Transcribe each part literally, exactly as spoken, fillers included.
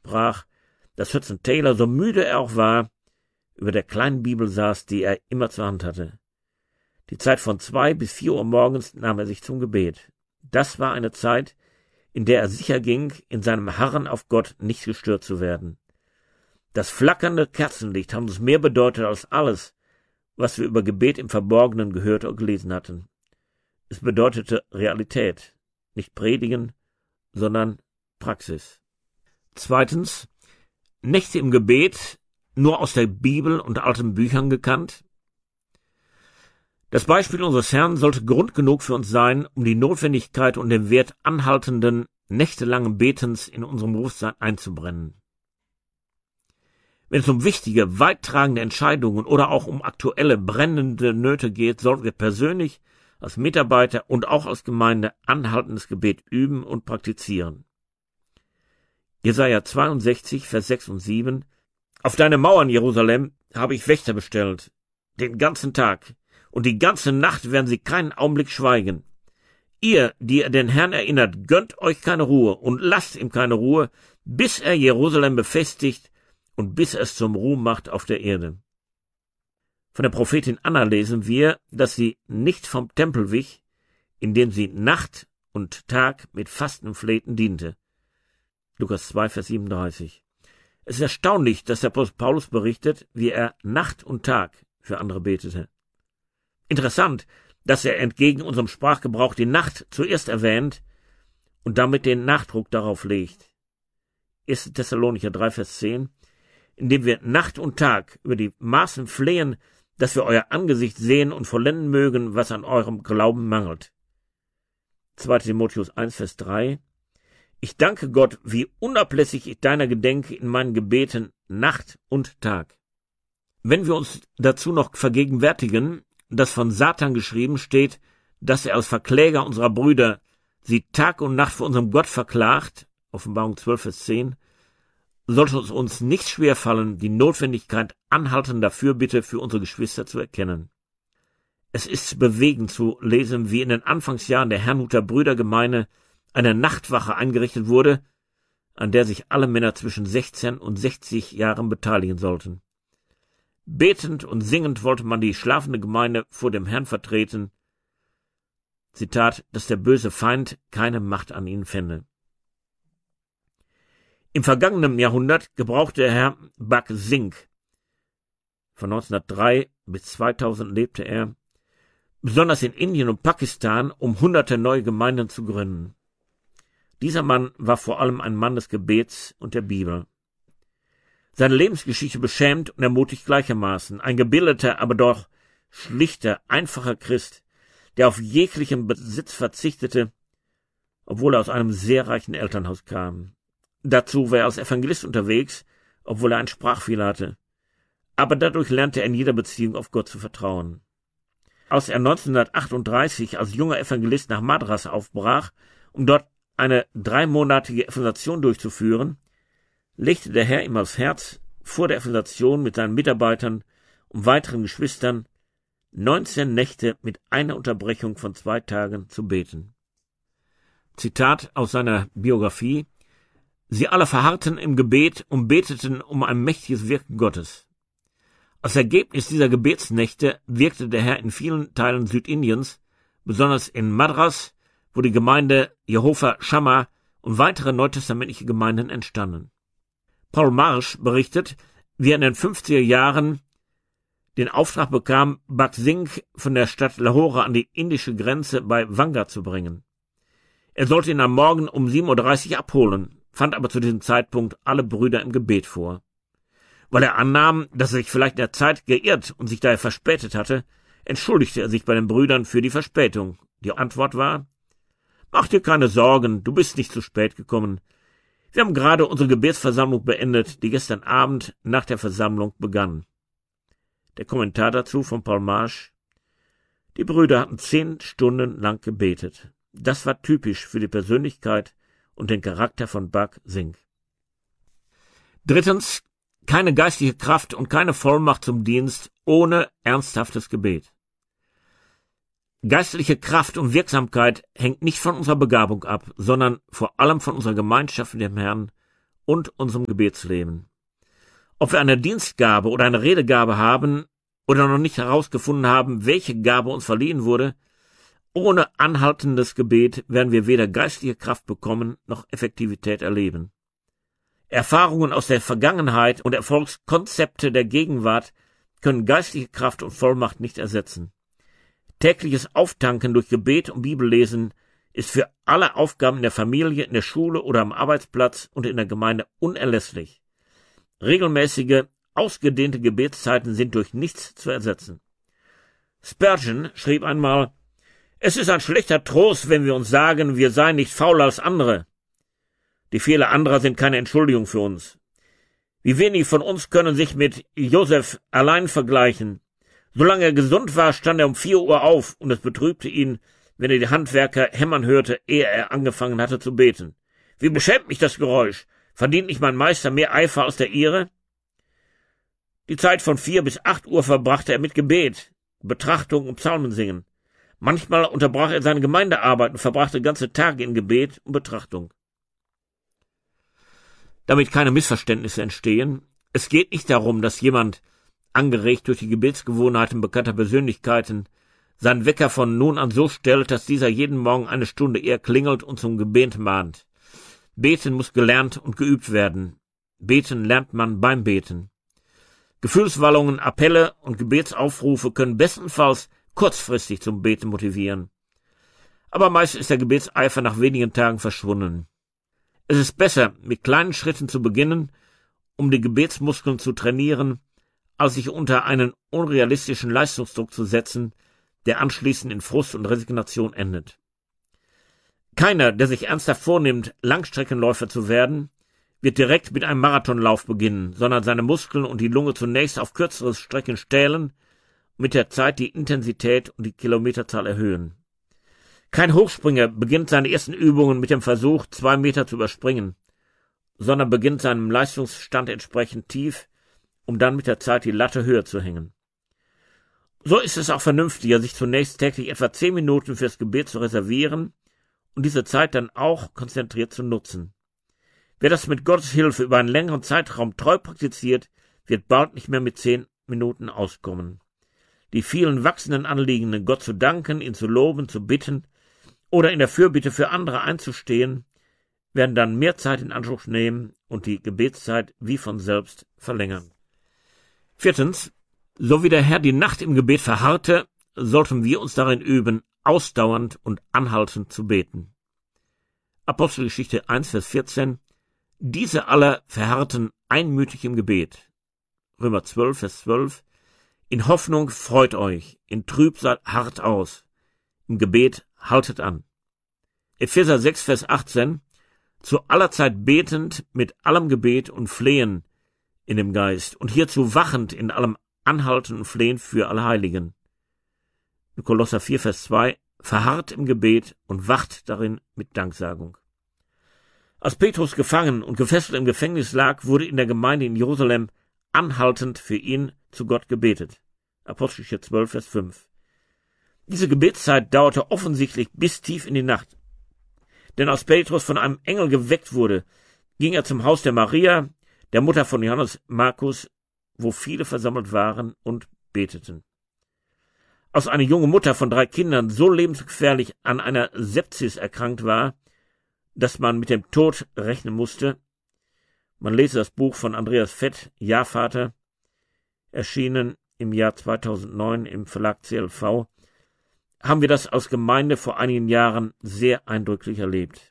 sprach, dass Hudson Taylor, so müde er auch war, über der kleinen Bibel saß, die er immer zur Hand hatte. Die Zeit von zwei bis vier Uhr morgens nahm er sich zum Gebet. Das war eine Zeit, in der er sicher ging, in seinem Harren auf Gott nicht gestört zu werden. Das flackernde Kerzenlicht hat uns mehr bedeutet als alles, was wir über Gebet im Verborgenen gehört oder gelesen hatten. Es bedeutete Realität, nicht Predigen, sondern Praxis. Zweitens, Nächte im Gebet, nur aus der Bibel und alten Büchern gekannt. Das Beispiel unseres Herrn sollte Grund genug für uns sein, um die Notwendigkeit und den Wert anhaltenden, nächtelangen Betens in unserem Bewusstsein einzubrennen. Wenn es um wichtige, weittragende Entscheidungen oder auch um aktuelle, brennende Nöte geht, sollten wir persönlich, als Mitarbeiter und auch als Gemeinde anhaltendes Gebet üben und praktizieren. Jesaja zweiundsechzig, Vers sechs und sieben: Auf deine Mauern, Jerusalem, habe ich Wächter bestellt, den ganzen Tag, und die ganze Nacht werden sie keinen Augenblick schweigen. Ihr, die ihr den Herrn erinnert, gönnt euch keine Ruhe und lasst ihm keine Ruhe, bis er Jerusalem befestigt und bis er es zum Ruhm macht auf der Erde. Von der Prophetin Anna lesen wir, dass sie nicht vom Tempel wich, indem sie Nacht und Tag mit Fastenflehten diente. Lukas zwei, Vers siebenunddreißig. Es ist erstaunlich, dass der Apostel Paulus berichtet, wie er Nacht und Tag für andere betete. Interessant, dass er entgegen unserem Sprachgebrauch die Nacht zuerst erwähnt und damit den Nachdruck darauf legt. erster Thessalonicher drei, Vers zehn, indem wir Nacht und Tag über die Maßen flehen, dass wir euer Angesicht sehen und vollenden mögen, was an eurem Glauben mangelt. zweiter Timotheus eins, Vers drei, ich danke Gott, wie unablässig ich deiner gedenke in meinen Gebeten Nacht und Tag. Wenn wir uns dazu noch vergegenwärtigen, dass von Satan geschrieben steht, dass er als Verkläger unserer Brüder sie Tag und Nacht vor unserem Gott verklagt, Offenbarung zwölf, Vers zehn, sollte es uns nicht schwerfallen, die Notwendigkeit anhaltender Fürbitte für unsere Geschwister zu erkennen. Es ist bewegend zu lesen, wie in den Anfangsjahren der Herrnhuter Brüdergemeinde eine Nachtwache eingerichtet wurde, an der sich alle Männer zwischen sechzehn und sechzig Jahren beteiligen sollten. Betend und singend wollte man die schlafende Gemeinde vor dem Herrn vertreten. Zitat, dass der böse Feind keine Macht an ihnen fände. Im vergangenen Jahrhundert gebrauchte Herr Buck Zink, von neunzehnhundertdrei bis zweitausend lebte er, besonders in Indien und Pakistan, um hunderte neue Gemeinden zu gründen. Dieser Mann war vor allem ein Mann des Gebets und der Bibel. Seine Lebensgeschichte beschämt und ermutigt gleichermaßen. Ein gebildeter, aber doch schlichter, einfacher Christ, der auf jeglichen Besitz verzichtete, obwohl er aus einem sehr reichen Elternhaus kam. Dazu war er als Evangelist unterwegs, obwohl er einen Sprachfehler hatte. Aber dadurch lernte er in jeder Beziehung auf Gott zu vertrauen. Als er neunzehnhundertachtunddreißig als junger Evangelist nach Madras aufbrach, um dort eine dreimonatige Evangelisation durchzuführen, legte der Herr ihm aufs Herz, vor der Evangelisation mit seinen Mitarbeitern und weiteren Geschwistern neunzehn Nächte mit einer Unterbrechung von zwei Tagen zu beten. Zitat aus seiner Biografie: Sie alle verharrten im Gebet und beteten um ein mächtiges Wirken Gottes. Als Ergebnis dieser Gebetsnächte wirkte der Herr in vielen Teilen Südindiens, besonders in Madras, wo die Gemeinde Jehova Shammah und weitere neutestamentliche Gemeinden entstanden. Paul Marsh berichtet, wie er in den fünfziger Jahren den Auftrag bekam, Buck Zink von der Stadt Lahore an die indische Grenze bei Wanga zu bringen. Er sollte ihn am Morgen um sieben Uhr dreißig abholen, fand aber zu diesem Zeitpunkt alle Brüder im Gebet vor. Weil er annahm, dass er sich vielleicht in der Zeit geirrt und sich daher verspätet hatte, entschuldigte er sich bei den Brüdern für die Verspätung. Die Antwort war: Mach dir keine Sorgen, du bist nicht zu spät gekommen. Wir haben gerade unsere Gebetsversammlung beendet, die gestern Abend nach der Versammlung begann. Der Kommentar dazu von Paul Marsh: Die Brüder hatten zehn Stunden lang gebetet. Das war typisch für die Persönlichkeit und den Charakter von Buck Zink. Drittens, keine geistliche Kraft und keine Vollmacht zum Dienst ohne ernsthaftes Gebet. Geistliche Kraft und Wirksamkeit hängt nicht von unserer Begabung ab, sondern vor allem von unserer Gemeinschaft mit dem Herrn und unserem Gebetsleben. Ob wir eine Dienstgabe oder eine Redegabe haben oder noch nicht herausgefunden haben, welche Gabe uns verliehen wurde, ohne anhaltendes Gebet werden wir weder geistliche Kraft bekommen noch Effektivität erleben. Erfahrungen aus der Vergangenheit und Erfolgskonzepte der Gegenwart können geistliche Kraft und Vollmacht nicht ersetzen. Tägliches Auftanken durch Gebet und Bibellesen ist für alle Aufgaben in der Familie, in der Schule oder am Arbeitsplatz und in der Gemeinde unerlässlich. Regelmäßige, ausgedehnte Gebetszeiten sind durch nichts zu ersetzen. Spurgeon schrieb einmal: Es ist ein schlechter Trost, wenn wir uns sagen, wir seien nicht fauler als andere. Die Fehler anderer sind keine Entschuldigung für uns. Wie wenig von uns können sich mit Josef allein vergleichen. Solange er gesund war, stand er um vier Uhr auf, und es betrübte ihn, wenn er die Handwerker hämmern hörte, ehe er angefangen hatte zu beten. Wie beschämt mich das Geräusch? Verdient nicht mein Meister mehr Eifer als der ihre? Die Zeit von vier bis acht Uhr verbrachte er mit Gebet, Betrachtung und Psalmensingen. Manchmal unterbrach er seine Gemeindearbeit und verbrachte ganze Tage in Gebet und Betrachtung. Damit keine Missverständnisse entstehen, es geht nicht darum, dass jemand, angeregt durch die Gebetsgewohnheiten bekannter Persönlichkeiten, seinen Wecker von nun an so stellt, dass dieser jeden Morgen eine Stunde eher klingelt und zum Gebet mahnt. Beten muss gelernt und geübt werden. Beten lernt man beim Beten. Gefühlswallungen, Appelle und Gebetsaufrufe können bestenfalls kurzfristig zum Beten motivieren. Aber meist ist der Gebetseifer nach wenigen Tagen verschwunden. Es ist besser, mit kleinen Schritten zu beginnen, um die Gebetsmuskeln zu trainieren, als sich unter einen unrealistischen Leistungsdruck zu setzen, der anschließend in Frust und Resignation endet. Keiner, der sich ernsthaft vornimmt, Langstreckenläufer zu werden, wird direkt mit einem Marathonlauf beginnen, sondern seine Muskeln und die Lunge zunächst auf kürzere Strecken stählen, mit der Zeit die Intensität und die Kilometerzahl erhöhen. Kein Hochspringer beginnt seine ersten Übungen mit dem Versuch, zwei Meter zu überspringen, sondern beginnt seinem Leistungsstand entsprechend tief, um dann mit der Zeit die Latte höher zu hängen. So ist es auch vernünftiger, sich zunächst täglich etwa zehn Minuten fürs Gebet zu reservieren und diese Zeit dann auch konzentriert zu nutzen. Wer das mit Gottes Hilfe über einen längeren Zeitraum treu praktiziert, wird bald nicht mehr mit zehn Minuten auskommen. Die vielen wachsenden Anliegen, Gott zu danken, ihn zu loben, zu bitten oder in der Fürbitte für andere einzustehen, werden dann mehr Zeit in Anspruch nehmen und die Gebetszeit wie von selbst verlängern. Viertens, so wie der Herr die Nacht im Gebet verharrte, sollten wir uns darin üben, ausdauernd und anhaltend zu beten. Apostelgeschichte eins, Vers vierzehn. Diese alle verharrten einmütig im Gebet. Römer zwölf, Vers zwölf. In Hoffnung freut euch, in Trübsal harrt aus, im Gebet haltet an. Epheser sechs, Vers achtzehn. Zu aller Zeit betend mit allem Gebet und Flehen in dem Geist und hierzu wachend in allem Anhalten und Flehen für alle Heiligen. In Kolosser vier, Vers zwei. Verharrt im Gebet und wacht darin mit Danksagung. Als Petrus gefangen und gefesselt im Gefängnis lag, wurde in der Gemeinde in Jerusalem anhaltend für ihn zu Gott gebetet. Apostelgeschichte zwölf, Vers fünf. Diese Gebetszeit dauerte offensichtlich bis tief in die Nacht. Denn als Petrus von einem Engel geweckt wurde, ging er zum Haus der Maria, der Mutter von Johannes Markus, wo viele versammelt waren und beteten. Als eine junge Mutter von drei Kindern so lebensgefährlich an einer Sepsis erkrankt war, dass man mit dem Tod rechnen musste, man lese das Buch von Andreas Fett, Ja, Vater, erschienen im Jahr zweitausendneun im Verlag C L V, haben wir das als Gemeinde vor einigen Jahren sehr eindrücklich erlebt.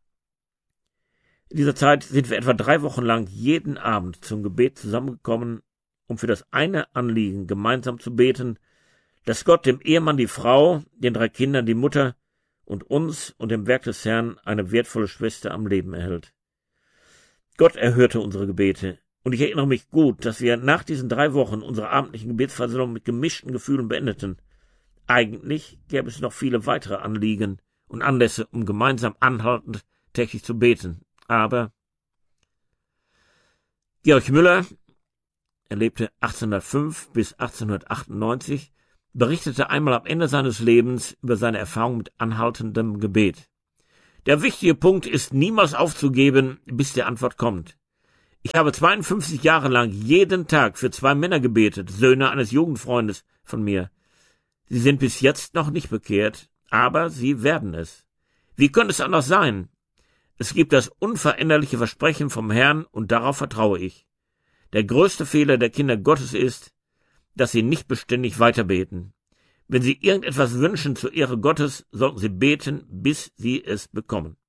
In dieser Zeit sind wir etwa drei Wochen lang jeden Abend zum Gebet zusammengekommen, um für das eine Anliegen gemeinsam zu beten, dass Gott dem Ehemann die Frau, den drei Kindern die Mutter und uns und dem Werk des Herrn eine wertvolle Schwester am Leben erhält. Gott erhörte unsere Gebete, und ich erinnere mich gut, dass wir nach diesen drei Wochen unsere abendlichen Gebetsversammlung mit gemischten Gefühlen beendeten. Eigentlich gäbe es noch viele weitere Anliegen und Anlässe, um gemeinsam anhaltend täglich zu beten. Aber Georg Müller, er lebte achtzehnhundertfünf bis achtzehnhundertachtundneunzig, berichtete einmal am Ende seines Lebens über seine Erfahrung mit anhaltendem Gebet. Der wichtige Punkt ist, niemals aufzugeben, bis die Antwort kommt. Ich habe zweiundfünfzig Jahre lang jeden Tag für zwei Männer gebetet, Söhne eines Jugendfreundes von mir. Sie sind bis jetzt noch nicht bekehrt, aber sie werden es. Wie könnte es anders sein? Es gibt das unveränderliche Versprechen vom Herrn und darauf vertraue ich. Der größte Fehler der Kinder Gottes ist, dass sie nicht beständig weiterbeten. Wenn sie irgendetwas wünschen zur Ehre Gottes, sollten sie beten, bis sie es bekommen.